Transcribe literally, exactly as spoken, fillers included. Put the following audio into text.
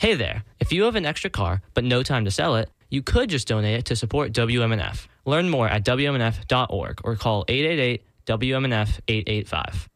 Hey there, if you have an extra car but no time to sell it, you could just donate it to support W M N F. Learn more at W M N F dot org or call eight eight eight W M N F eight eight five.